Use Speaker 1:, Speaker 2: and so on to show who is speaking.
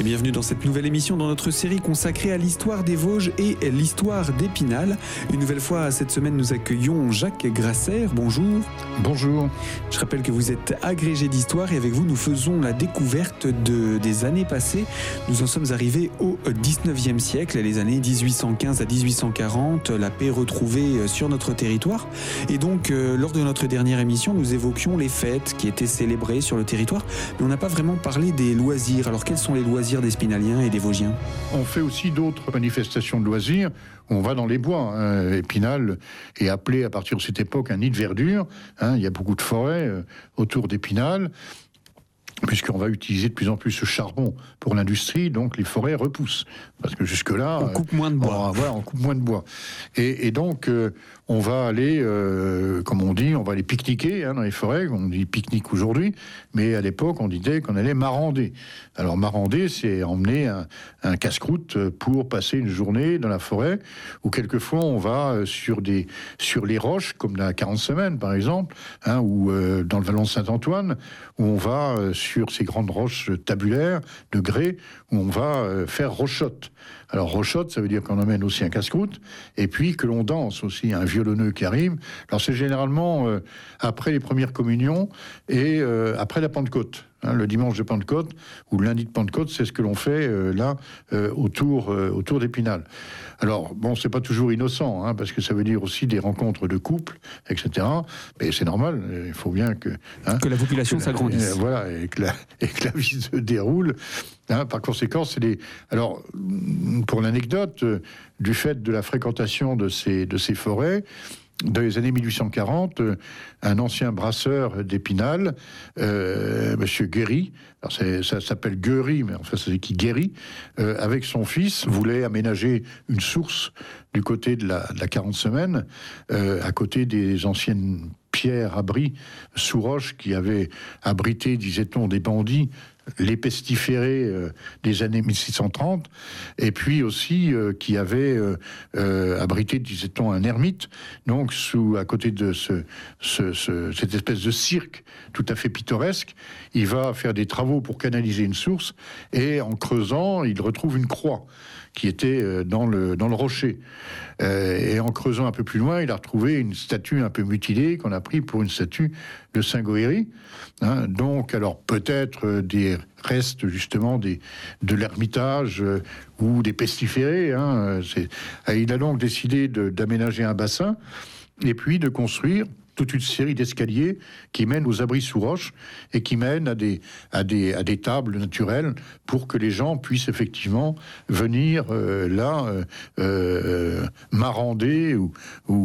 Speaker 1: Et bienvenue dans cette nouvelle émission dans notre série consacrée à l'histoire des Vosges et l'histoire d'Épinal. Une nouvelle fois, cette semaine, nous accueillons Jacques Grasser. Bonjour.
Speaker 2: Bonjour.
Speaker 1: Je rappelle que vous êtes agrégé d'histoire et avec vous, nous faisons la découverte des années passées. Nous en sommes arrivés au 19e siècle, les années 1815 à 1840, la paix retrouvée sur notre territoire. Et donc, lors de notre dernière émission, nous évoquions les fêtes qui étaient célébrées sur le territoire, mais on n'a pas vraiment parlé des loisirs. Alors, quels sont les loisirs des Spinaliens et des Vosgiens?
Speaker 2: On fait aussi d'autres manifestations de loisirs. On va dans les bois. Épinal est appelé à partir de cette époque un nid de verdure. Il y a beaucoup de forêts autour d'Épinal, puisqu'on va utiliser de plus en plus ce charbon pour l'industrie, donc les forêts repoussent. Parce que jusque-là...
Speaker 1: On coupe moins de bois.
Speaker 2: On coupe moins de bois. Et donc, on va aller, comme on dit, on va aller pique-niquer dans les forêts. On dit pique-nique aujourd'hui, mais à l'époque, on disait qu'on allait marander. Alors, marander, c'est emmener un casse-croûte pour passer une journée dans la forêt, ou quelquefois, on va sur les roches, comme dans la 40 semaines, par exemple, ou dans le vallon de Saint-Antoine, où on va sur ces grandes roches tabulaires de grès, où on va faire rochotte. Alors rochotte, ça veut dire qu'on emmène aussi un casse-croûte, et puis que l'on danse aussi, un violonneux qui arrive. Alors c'est généralement après les premières communions et après la Pentecôte. Le dimanche de Pentecôte ou le lundi de Pentecôte, c'est ce que l'on fait autour d'Épinal. Alors, bon, c'est pas toujours innocent, parce que ça veut dire aussi des rencontres de couples, etc. Mais c'est normal, il faut bien que
Speaker 1: la population s'agrandisse.
Speaker 2: Voilà, et que la vie se déroule. Par conséquent, Alors, pour l'anecdote, du fait de la fréquentation de ces forêts, dans les années 1840, un ancien brasseur d'Épinal, Monsieur Guéry, alors ça s'appelle Guéry, mais enfin c'est qui Guéry, avec son fils, voulait aménager une source du côté de la 40 semaines, à côté des anciennes pierres abris sous roche qui avaient abrité, disait-on, des bandits, les pestiférés des années 1630, et puis aussi qui avait abrité, disait-on, un ermite, donc à côté de cette espèce de cirque tout à fait pittoresque. Il va faire des travaux pour canaliser une source, et en creusant, il retrouve une croix qui était dans le rocher. Et en creusant un peu plus loin, il a retrouvé une statue un peu mutilée qu'on a pris pour une statue de Saint Goëri. Donc, alors peut-être des restes justement de l'ermitage ou des pestiférés. Il a donc décidé d'aménager un bassin et puis de construire toute une série d'escaliers qui mènent aux abris sous roche et qui mènent à des tables naturelles pour que les gens puissent effectivement venir marander ou